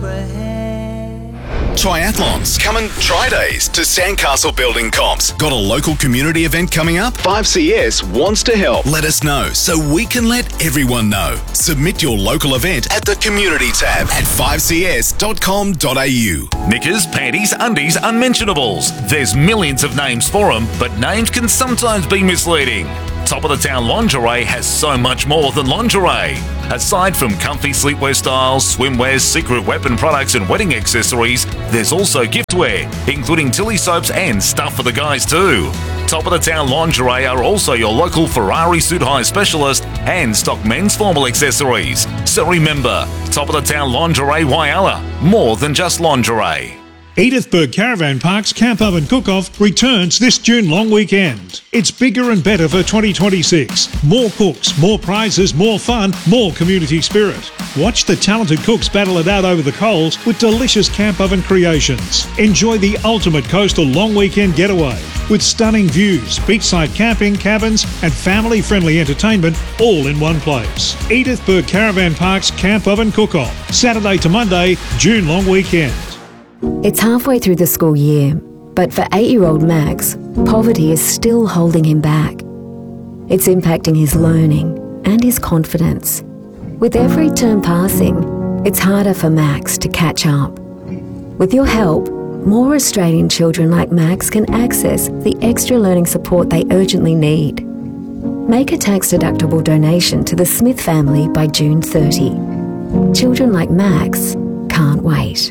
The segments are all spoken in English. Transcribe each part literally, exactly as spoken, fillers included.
Triathlons. Come and try days to Sandcastle Building Comps. Got a local community event coming up? five C S wants to help. Let us know so we can let everyone know. Submit your local event at the community tab at five c s dot com dot a u. Knickers, panties, undies, unmentionables. There's millions of names for them, but names can sometimes be misleading. Top of the Town Lingerie has so much more than lingerie. Aside from comfy sleepwear styles, swimwear, secret weapon products and wedding accessories, there's also giftware, including Tilly soaps and stuff for the guys too. Top of the Town Lingerie are also your local Ferrari suit hire specialist and stock men's formal accessories. So remember, Top of the Town Lingerie Whyalla, more than just lingerie. Edithburgh Caravan Park's Camp Oven Cook-Off returns this June long weekend. It's bigger and better for twenty twenty-six. More cooks, more prizes, more fun, more community spirit. Watch the talented cooks battle it out over the coals with delicious camp oven creations. Enjoy the ultimate coastal long weekend getaway with stunning views, beachside camping, cabins and family-friendly entertainment all in one place. Edithburgh Caravan Park's Camp Oven Cook-Off, Saturday to Monday, June long weekend. It's halfway through the school year, but for eight-year-old Max, poverty is still holding him back. It's impacting his learning and his confidence. With every term passing, it's harder for Max to catch up. With your help, more Australian children like Max can access the extra learning support they urgently need. Make a tax-deductible donation to the Smith family by June thirtieth. Children like Max can't wait.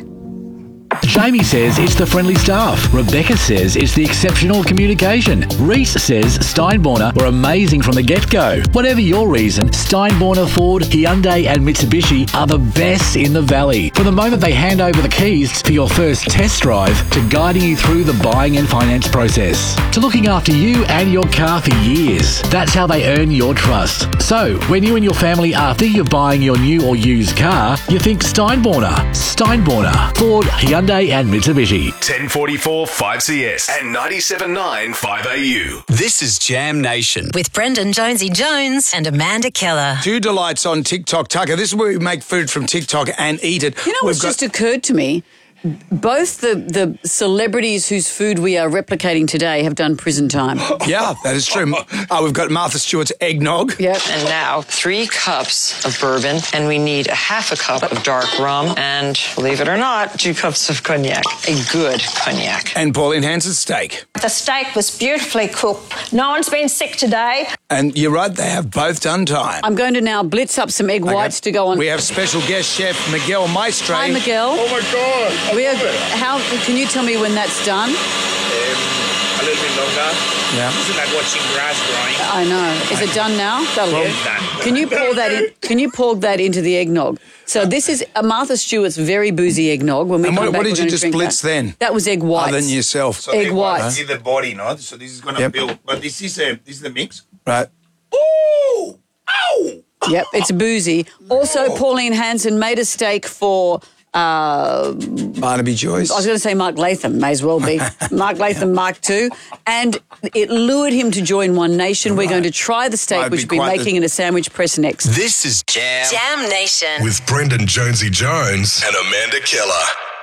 Jamie says it's the friendly staff. Rebecca says it's the exceptional communication. Reese says Steinborner were amazing from the get-go. Whatever your reason, Steinborner, Ford, Hyundai and Mitsubishi are the best in the valley. From the moment they hand over the keys for your first test drive to guiding you through the buying and finance process, to looking after you and your car for years. That's how they earn your trust. So, when you and your family are thinking of buying your new or used car, you think Steinborner. Steinborner, Ford, Hyundai and Mitsubishi. ten forty-four five C S and ninety-seven point nine five A U. This is Jam Nation. With Brendan Jonesy Jones and Amanda Keller. Two delights on TikTok, Tucker. This is where we make food from TikTok and eat it. You know what's got- just occurred to me? Both the, the celebrities whose food we are replicating today have done prison time. Yeah, that is true. Uh, we've got Martha Stewart's eggnog. Yep. And now three cups of bourbon, and we need a half a cup of dark rum, and believe it or not, two cups of cognac, a good cognac. And Pauline Hanson's steak. The steak was beautifully cooked. No one's been sick today. And you're right, they have both done time. I'm going to now blitz up some egg whites okay. to go on. We have special guest chef Miguel Maestre. Hi, Miguel. Oh, my God. We have, how can you tell me when that's done? Um, a little bit longer. Yeah. It's like watching grass growing. I know. Is it done now? That'll well, do. Done. Can you pour that in? Can you pour that into the eggnog? So this is uh, Martha Stewart's very boozy eggnog. When we and come what, back, what did you just blitz that. then? That was egg whites. Other than yourself. So egg whites. See the body, no? So this is gonna yep. build. But this is a this is the mix. Right. Ooh! Ow! Yep, it's boozy. Also, oh. Pauline Hanson made a steak for. Uh, Barnaby Joyce. I was going to say Mark Latham, may as well be. Mark Latham, Mark two. And it lured him to join One Nation. Right. We're going to try the steak, Might which we'll be making the... in a sandwich press next. This is Jam. Jam Nation. With Brendan Jonesy Jones and Amanda Keller.